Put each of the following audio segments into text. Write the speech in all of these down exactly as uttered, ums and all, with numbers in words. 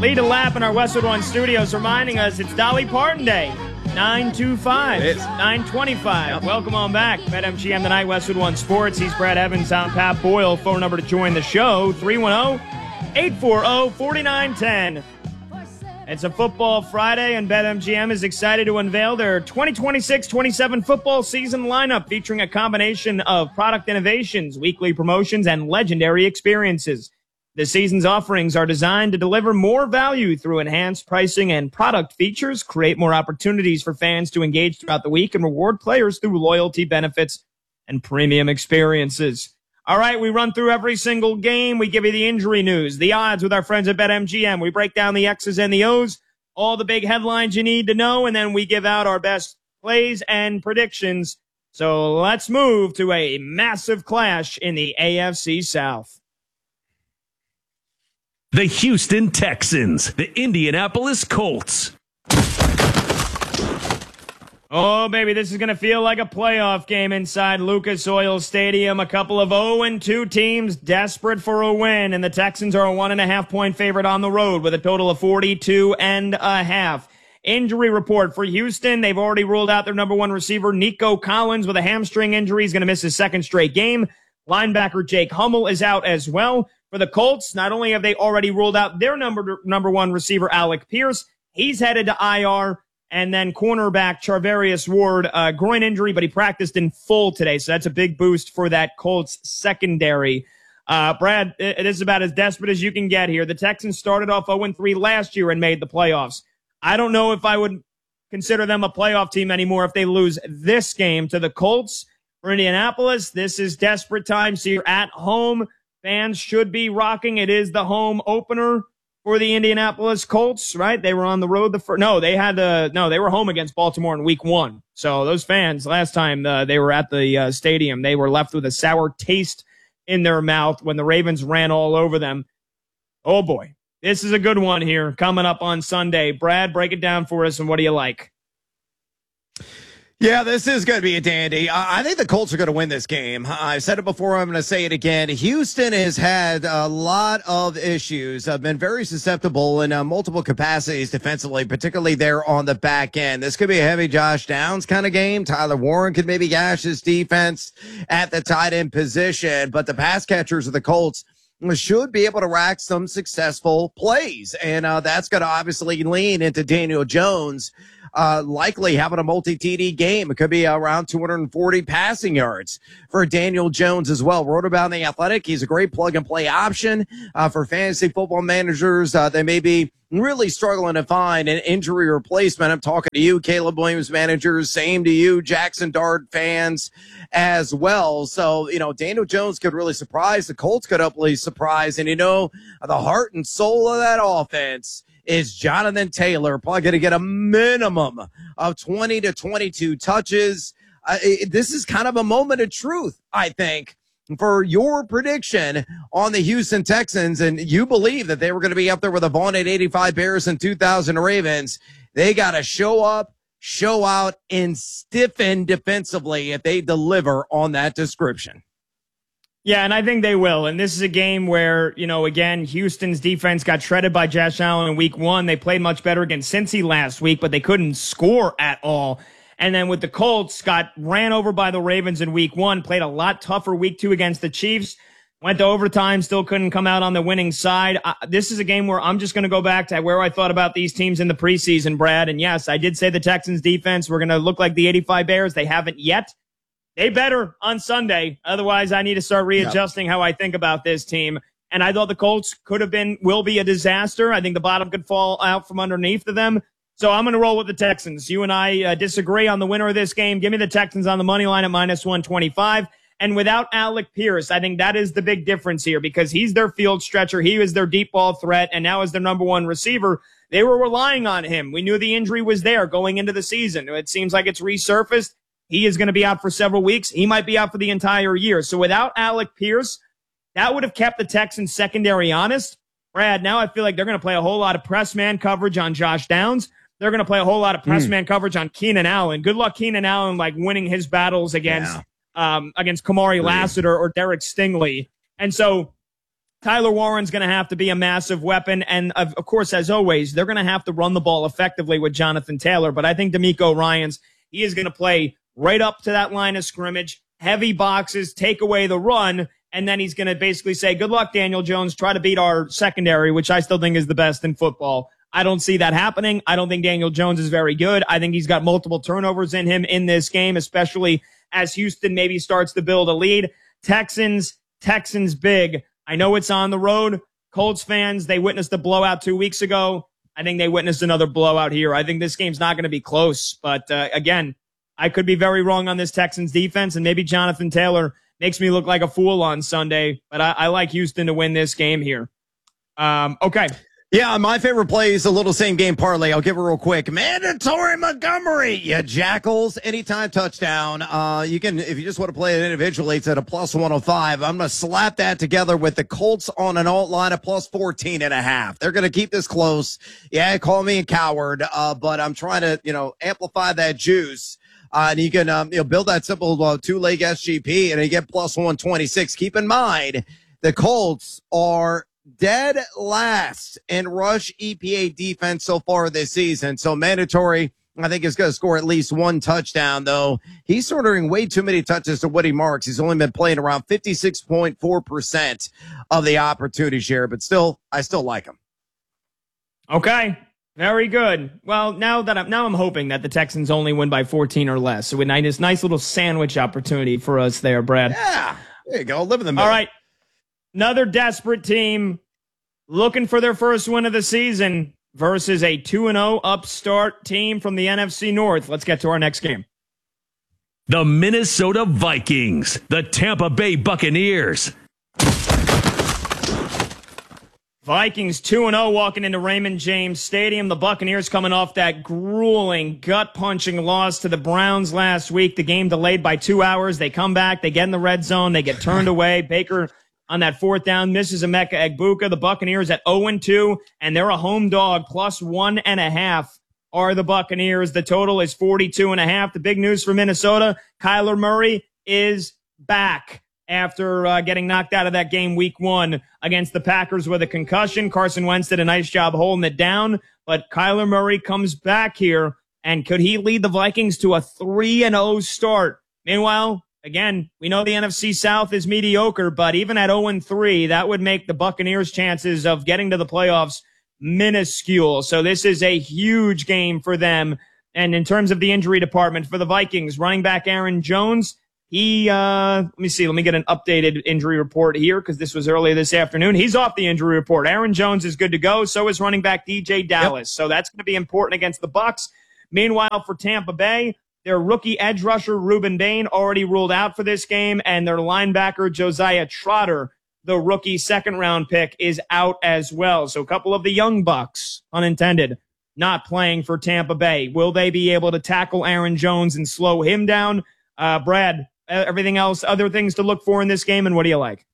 Lead a lap in our Westwood One studios, reminding us it's Dolly Parton Day. nine two five. It is. nine twenty-five. Yep. Welcome on back. BetMGM Tonight, Westwood One Sports. He's Brad Evans. I'm Pat Boyle. Phone number to join the show, three one zero, eight four zero, four nine one zero. It's a football Friday, and BetMGM is excited to unveil their twenty twenty-six twenty-seven football season lineup featuring a combination of product innovations, weekly promotions, and legendary experiences. The season's offerings are designed to deliver more value through enhanced pricing and product features, create more opportunities for fans to engage throughout the week, and reward players through loyalty benefits and premium experiences. All right, we run through every single game. We give you the injury news, the odds with our friends at BetMGM. We break down the X's and the O's, all the big headlines you need to know, and then we give out our best plays and predictions. So let's move to a massive clash in the A F C South. The Houston Texans, the Indianapolis Colts. Oh, baby, this is going to feel like a playoff game inside Lucas Oil Stadium. A couple of oh and two teams desperate for a win, and the Texans are a one and a half point favorite on the road with a total of forty-two and a half. Injury report for Houston. They've already ruled out their number one receiver, Nico Collins, with a hamstring injury. He's going to miss his second straight game. Linebacker Jake Hummel is out as well. For the Colts, not only have they already ruled out their number, number one receiver, Alec Pierce, he's headed to I R. And then cornerback Charvarius Ward, uh, groin injury, but he practiced in full today. So that's a big boost for that Colts secondary. Uh, Brad, it is about as desperate as you can get here. The Texans started off oh and three last year and made the playoffs. I don't know if I would consider them a playoff team anymore if they lose this game to the Colts. For Indianapolis, this is desperate times here at home. Fans should be rocking. It is the home opener for the Indianapolis Colts, right? They were on the road the first. No, they had the no, they were home against Baltimore in week one. So those fans last time uh, they were at the uh, stadium, they were left with a sour taste in their mouth when the Ravens ran all over them. Oh boy, this is a good one here coming up on Sunday. Brad, break it down for us, and what do you like? Yeah, this is going to be a dandy. I think the Colts are going to win this game. I've said it before. I'm going to say it again. Houston has had a lot of issues. I've been very susceptible in uh, multiple capacities defensively, particularly there on the back end. This could be a heavy Josh Downs kind of game. Tyler Warren could maybe gash his defense at the tight end position, but the pass catchers of the Colts should be able to rack some successful plays. And uh, that's going to obviously lean into Daniel Jones uh, likely having a multi-T D game. It could be around two hundred forty passing yards for Daniel Jones as well. Wrote about in The Athletic. He's a great plug-and-play option uh, for fantasy football managers. Uh, they may be really struggling to find an injury replacement. I'm talking to you, Caleb Williams managers. Same to you, Jackson Dart fans as well. So, you know, Daniel Jones could really surprise. The Colts could hopefully surprise. And, you know, the heart and soul of that offense is Jonathan Taylor, probably going to get a minimum of twenty to twenty-two touches. Uh, it, this is kind of a moment of truth, I think, for your prediction on the Houston Texans, and you believe that they were going to be up there with the vaunted eighty-five Bears and two thousand Ravens. They got to show up, show out, and stiffen defensively if they deliver on that description. Yeah, and I think they will. And this is a game where, you know, again, Houston's defense got shredded by Josh Allen in week one. They played much better against Cincy last week, but they couldn't score at all. And then with the Colts, got ran over by the Ravens in week one, played a lot tougher week two against the Chiefs, went to overtime, still couldn't come out on the winning side. Uh, this is a game where I'm just going to go back to where I thought about these teams in the preseason, Brad. And yes, I did say the Texans defense were going to look like the eighty-five Bears. They haven't yet. They better on Sunday. Otherwise, I need to start readjusting yep. how I think about this team. And I thought the Colts could have been, will be a disaster. I think the bottom could fall out from underneath of them. So I'm going to roll with the Texans. You and I uh, disagree on the winner of this game. Give me the Texans on the money line at minus one twenty-five. And without Alec Pierce, I think that is the big difference here because he's their field stretcher. He is their deep ball threat. And now as their number one receiver, they were relying on him. We knew the injury was there going into the season. It seems like it's resurfaced. He is going to be out for several weeks. He might be out for the entire year. So without Alec Pierce, that would have kept the Texans secondary honest. Brad, now I feel like they're going to play a whole lot of press man coverage on Josh Downs. They're going to play a whole lot of press mm. man coverage on Keenan Allen. Good luck, Keenan Allen, like winning his battles against, yeah. um, against Kamari Lassiter or Derek Stingley. And so Tyler Warren's going to have to be a massive weapon. And, of, of course, as always, they're going to have to run the ball effectively with Jonathan Taylor. But I think D'Amico Ryans, he is going to play right up to that line of scrimmage, heavy boxes, take away the run, and then he's going to basically say, good luck, Daniel Jones, try to beat our secondary, which I still think is the best in football. I don't see that happening. I don't think Daniel Jones is very good. I think he's got multiple turnovers in him in this game, especially as Houston maybe starts to build a lead. Texans, Texans big. I know it's on the road. Colts fans, they witnessed a blowout two weeks ago. I think they witnessed another blowout here. I think this game's not going to be close. But, uh, again, I could be very wrong on this Texans defense, and maybe Jonathan Taylor makes me look like a fool on Sunday. But I, I like Houston to win this game here. Um, okay. Yeah, my favorite play is a little same game parlay. I'll give it real quick. Mandatory Montgomery, you jackals, anytime touchdown. Uh, you can, if you just want to play it individually, it's at a plus one oh five. I'm going to slap that together with the Colts on an alt line at plus fourteen and a half. They're going to keep this close. Yeah, call me a coward, uh, but I'm trying to, you know, amplify that juice. Uh, and you can, um, you know, build that simple uh, two-leg S G P and you get plus one twenty-six. Keep in mind, the Colts are dead last in rush E P A defense so far this season. So mandatory, I think, is going to score at least one touchdown, though. He's ordering way too many touches to what he marks. He's only been playing around fifty-six point four percent of the opportunity share, but still, I still like him. Okay. Very good. Well, now that I'm now I'm hoping that the Texans only win by fourteen or less. So a nice, nice little sandwich opportunity for us there, Brad. Yeah. There you go. Live in the middle. All right. Another desperate team looking for their first win of the season versus a two and oh upstart team from the N F C North. Let's get to our next game. The Minnesota Vikings, the Tampa Bay Buccaneers. Vikings two and oh walking into Raymond James Stadium. The Buccaneers coming off that grueling, gut-punching loss to the Browns last week. The game delayed by two hours. They come back. They get in the red zone. They get turned away. Baker on that fourth down misses Emeka Egbuka. The Buccaneers at oh and two, and they're a home dog. Plus one and a half are the Buccaneers. The total is forty-two and a half. The big news for Minnesota, Kyler Murray is back after uh, getting knocked out of that game week one against the Packers with a concussion. Carson Wentz did a nice job holding it down, but Kyler Murray comes back here, and could he lead the Vikings to a three and oh start? Meanwhile, again, we know the N F C South is mediocre, but even at oh and three, that would make the Buccaneers' chances of getting to the playoffs minuscule. So this is a huge game for them. And in terms of the injury department for the Vikings, running back Aaron Jones, he, uh, let me see, let me get an updated injury report here because this was earlier this afternoon. He's off the injury report. Aaron Jones is good to go. So is running back D J Dallas. Yep. So that's going to be important against the Bucs. Meanwhile, for Tampa Bay, their rookie edge rusher, Reuben Bain, already ruled out for this game, and their linebacker, Josiah Trotter, the rookie second-round pick, is out as well. So a couple of the young Bucs, unintended, not playing for Tampa Bay. Will they be able to tackle Aaron Jones and slow him down? Uh, Brad, everything else, other things to look for in this game, and what do you like?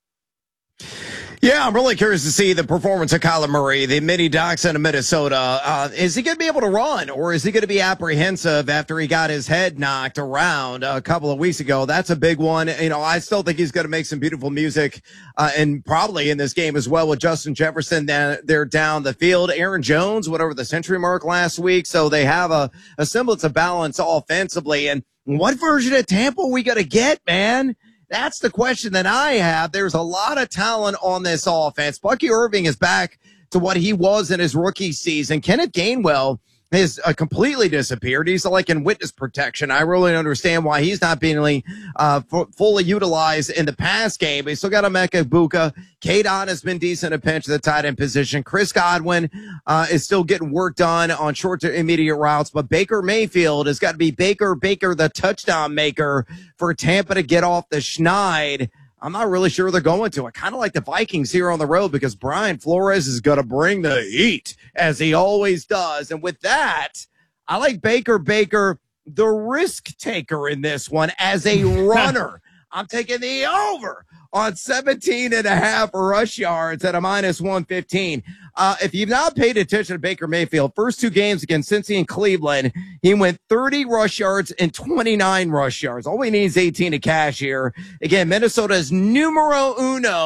Yeah, I'm really curious to see the performance of Kyler Murray, the mini dachshund of Minnesota. Uh, is he going to be able to run, or is he going to be apprehensive after he got his head knocked around a couple of weeks ago? That's a big one. You know, I still think he's going to make some beautiful music, uh, and probably in this game as well with Justin Jefferson down, there down the field. Aaron Jones, whatever the century mark last week. So they have a, a semblance of balance offensively. And what version of Tampa are we going to get, man? That's the question that I have. There's a lot of talent on this offense. Bucky Irving is back to what he was in his rookie season. Kenneth Gainwell has uh, completely disappeared. He's like in witness protection. I really understand why he's not being uh, f- fully utilized in the pass game. He's still got Emeka Egbuka. Kadon has been decent at pinch at the tight end position. Chris Godwin uh, is still getting work done on short to immediate routes, but Baker Mayfield has got to be Baker, Baker, the touchdown maker for Tampa to get off the schneid. I'm not really sure they're going to. I kind of like the Vikings here on the road because Brian Flores is going to bring the heat, as he always does. And with that, I like Baker Baker, the risk taker in this one as a runner. I'm taking the over on seventeen and a half rush yards at a minus one fifteen. Uh, if you've not paid attention to Baker Mayfield, first two games against Cincy and Cleveland, he went thirty rush yards and twenty-nine rush yards. All we need is eighteen to cash here. Again, Minnesota's numero uno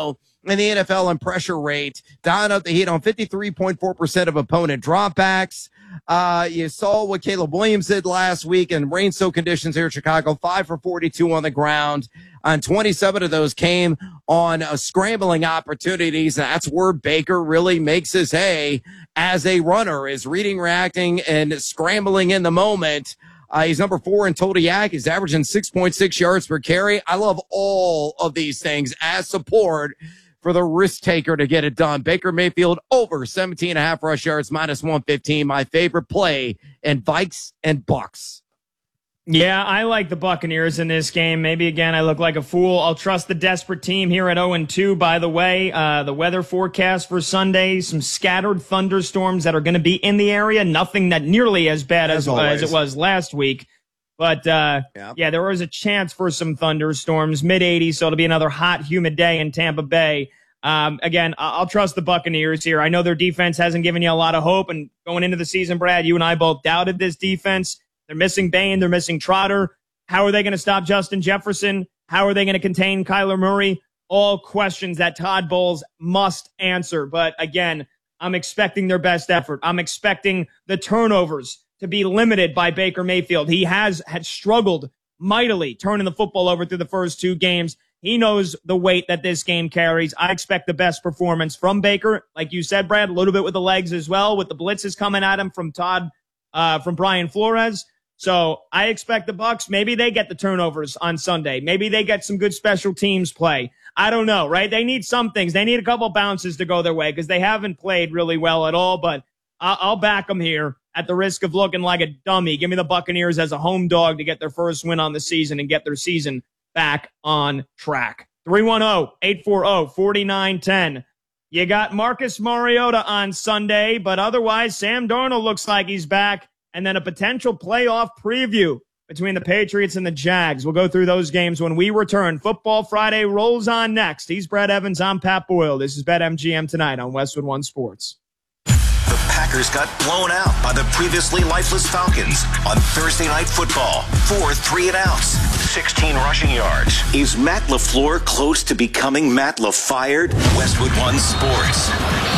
in the N F L in pressure rate, dialing up the Heat on fifty-three point four percent of opponent dropbacks. Uh, you saw what Caleb Williams did last week in rain-soaked conditions here in Chicago, five for forty-two on the ground. And twenty-seven of those came on uh, scrambling opportunities. And that's where Baker really makes his hay as a runner, is reading, reacting, and scrambling in the moment. Uh, he's number four in total yak. He's averaging six point six yards per carry. I love all of these things as support for the risk taker to get it done. Baker Mayfield over seventeen and a half rush yards, minus one fifteen. My favorite play in Vikes and Bucks. Yeah, I like the Buccaneers in this game. Maybe, again, I look like a fool. I'll trust the desperate team here at oh and two, by the way. Uh, the weather forecast for Sunday, some scattered thunderstorms that are going to be in the area. Nothing that nearly as bad as, as, as it was last week. But, uh, yep. yeah, there was a chance for some thunderstorms, mid eighties, so it'll be another hot, humid day in Tampa Bay. Um, again, I'll trust the Buccaneers here. I know their defense hasn't given you a lot of hope, and going into the season, Brad, you and I both doubted this defense. They're missing Bain. They're missing Trotter. How are they going to stop Justin Jefferson? How are they going to contain Kyler Murray? All questions that Todd Bowles must answer. But again, I'm expecting their best effort. I'm expecting the turnovers to be limited by Baker Mayfield. He has had struggled mightily turning the football over through the first two games. He knows the weight that this game carries. I expect the best performance from Baker. Like you said, Brad, a little bit with the legs as well, with the blitzes coming at him from Todd, uh, from Brian Flores. So I expect the Bucs, maybe they get the turnovers on Sunday. Maybe they get some good special teams play. I don't know, right? They need some things. They need a couple bounces to go their way because they haven't played really well at all, but I'll, I'll back them here at the risk of looking like a dummy. Give me the Buccaneers as a home dog to get their first win on the season and get their season back on track. three one zero, eight four zero, four nine one zero. You got Marcus Mariota on Sunday, but otherwise Sam Darnold looks like he's back. And then a potential playoff preview between the Patriots and the Jags. We'll go through those games when we return. Football Friday rolls on next. He's Brad Evans. I'm Pat Boyle. This is BetMGM Tonight on Westwood One Sports. The Packers got blown out by the previously lifeless Falcons on Thursday Night Football. Four three and outs, sixteen rushing yards. Is Matt LaFleur close to becoming Matt LaFired? Westwood One Sports.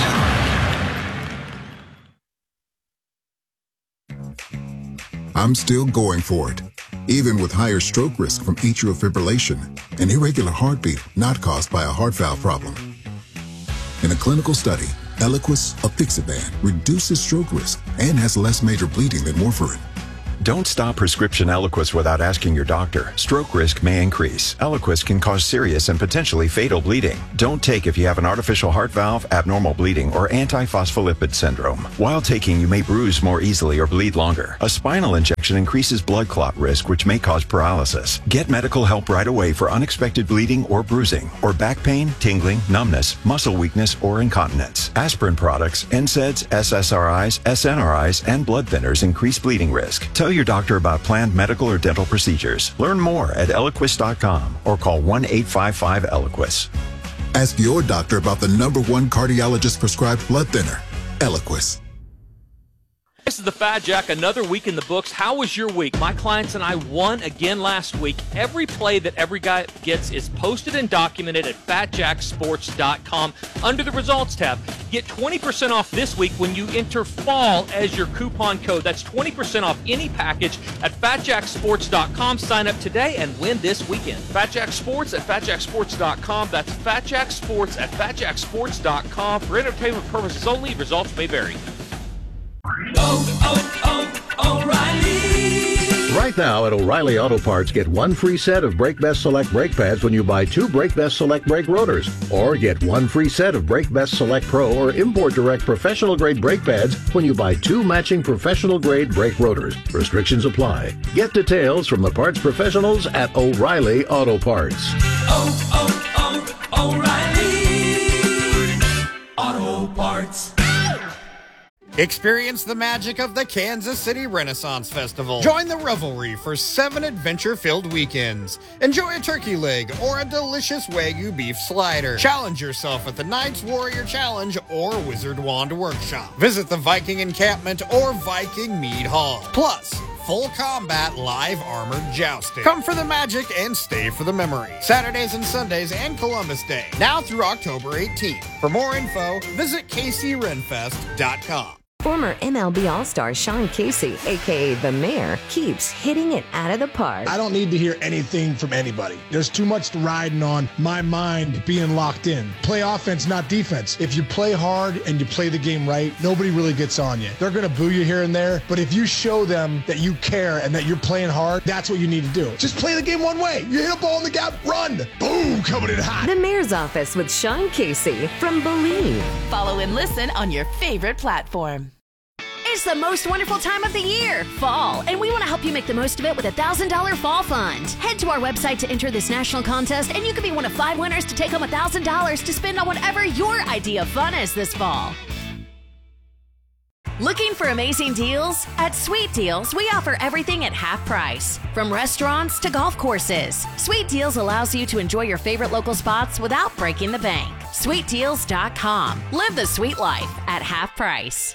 I'm still going for it, even with higher stroke risk from atrial fibrillation, an irregular heartbeat not caused by a heart valve problem. In a clinical study, Eliquis apixaban reduces stroke risk and has less major bleeding than warfarin. Don't stop prescription Eliquis without asking your doctor. Stroke risk may increase. Eliquis can cause serious and potentially fatal bleeding. Don't take if you have an artificial heart valve, abnormal bleeding, or antiphospholipid syndrome. While taking, you may bruise more easily or bleed longer. A spinal injection increases blood clot risk, which may cause paralysis. Get medical help right away for unexpected bleeding or bruising, or back pain, tingling, numbness, muscle weakness, or incontinence. Aspirin products, N SAIDs, S S R Is, S N R Is, and blood thinners increase bleeding risk. Tell your doctor about planned medical or dental procedures. Learn more at Eliquis dot com or call one eight five five Eliquis. Ask your doctor about the number one cardiologist prescribed blood thinner, Eliquis. This is the Fat Jack, another week in the books. How was your week? My clients and I won again last week. Every play that every guy gets is posted and documented at fat jack sports dot com under the results tab. Get twenty percent off this week when you enter fall as your coupon code. That's twenty percent off any package at fat jack sports dot com. Sign up today and win this weekend. Fatjack Sports at fat jack sports dot com. That's Fatjack Sports at fat jack sports dot com. For entertainment purposes only, results may vary. Oh, oh, oh, O'Reilly. Right now at O'Reilly Auto Parts, get one free set of Brake Best Select brake pads when you buy two Brake Best Select brake rotors. Or get one free set of Brake Best Select Pro or Import Direct professional grade brake pads when you buy two matching professional grade brake rotors. Restrictions apply. Get details from the parts professionals at O'Reilly Auto Parts. Oh, oh, oh, O'Reilly Auto Parts. Experience the magic of the Kansas City Renaissance Festival. Join the revelry for seven adventure-filled weekends. Enjoy a turkey leg or a delicious Wagyu beef slider. Challenge yourself at the Knights Warrior Challenge or Wizard Wand Workshop. Visit the Viking Encampment or Viking Mead Hall. Plus, full combat live armored jousting. Come for the magic and stay for the memory. Saturdays and Sundays and Columbus Day, now through October eighteenth. For more info, visit K C Renfest dot com. Former M L B All-Star Sean Casey, a k a. The Mayor, keeps hitting it out of the park. I don't need to hear anything from anybody. There's too much riding on my mind being locked in. Play offense, not defense. If you play hard and you play the game right, nobody really gets on you. They're going to boo you here and there, but if you show them that you care and that you're playing hard, that's what you need to do. Just play the game one way. You hit a ball in the gap, run. Boom, coming in hot. The Mayor's Office with Sean Casey from Believe. Follow and listen on your favorite platform. It's the most wonderful time of the year, fall, and we want to help you make the most of it with a one thousand dollars Fall Fund. Head to our website to enter this national contest, and you can be one of five winners to take home one thousand dollars to spend on whatever your idea of fun is this fall. Looking for amazing deals? At Sweet Deals, we offer everything at half price, from restaurants to golf courses. Sweet Deals allows you to enjoy your favorite local spots without breaking the bank. sweet deals dot com. Live the sweet life at half price.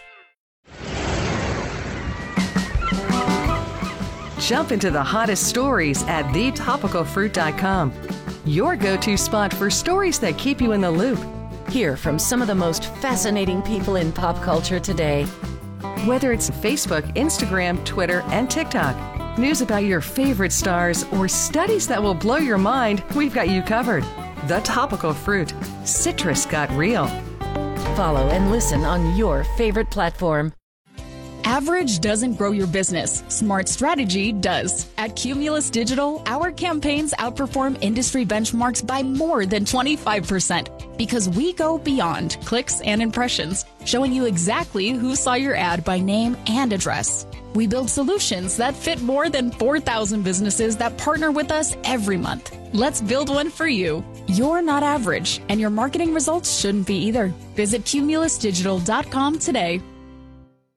Jump into the hottest stories at the topical fruit dot com. Your go-to spot for stories that keep you in the loop. Hear from some of the most fascinating people in pop culture today. Whether it's Facebook, Instagram, Twitter, and TikTok, news about your favorite stars, or studies that will blow your mind, we've got you covered. The Topical Fruit. Citrus got real. Follow and listen on your favorite platform. Average doesn't grow your business. Smart strategy does. At Cumulus Digital, our campaigns outperform industry benchmarks by more than twenty-five percent because we go beyond clicks and impressions, showing you exactly who saw your ad by name and address. We build solutions that fit more than four thousand businesses that partner with us every month. Let's build one for you. You're not average, and your marketing results shouldn't be either. Visit Cumulus Digital dot com today.